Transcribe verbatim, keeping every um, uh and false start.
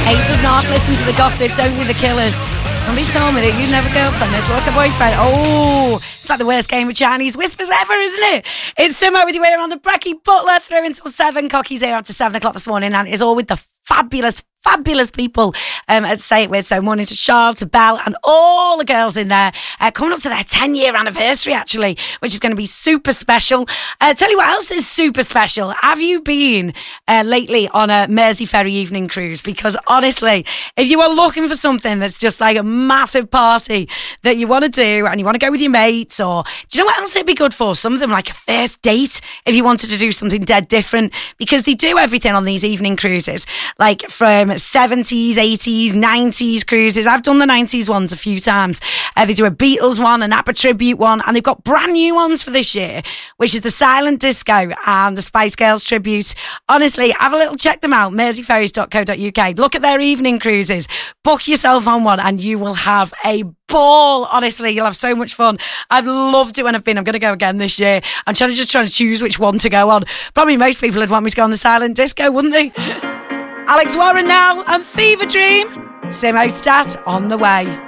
He does not listen to the gossip, only the killers. Somebody told me that you'd never girlfriend, it's like a boyfriend. Oh, it's like the worst game of Chinese whispers ever, isn't it? It's Simo with you here on the Brekkie Butler through until seven. Cocky's here after seven o'clock this morning, and it's all with the fabulous, fabulous people um, at Say It With. So morning to Charles, to Belle, and all the girls in there. Uh, coming up to their ten-year anniversary, actually, which is going to be super special. Uh, tell you what else is super special. Have you been uh, lately on a Mersey Ferry evening cruise? Because honestly, if you are looking for something that's just like a massive party that you want to do and you want to go with your mates, or do you know what else it'd be good for? Some of them like a first date if you wanted to do something dead different, because they do everything on these evening cruises. Like from seventies, eighties, nineties cruises. I've done the nineties ones a few times. Uh, they do a Beatles one, an ABBA tribute one, and they've got brand new ones for this year, which is the Silent Disco and the Spice Girls tribute. Honestly, have a little check them out, mersey ferries dot co dot uk. Look at their evening cruises. Book yourself on one and you will have a ball. Honestly, you'll have so much fun. I've loved it when I've been. I'm going to go again this year. I'm trying to just trying to choose which one to go on. Probably most people would want me to go on the Silent Disco, wouldn't they? Alex Warren now and Fever Dream. Simo Stat on the way.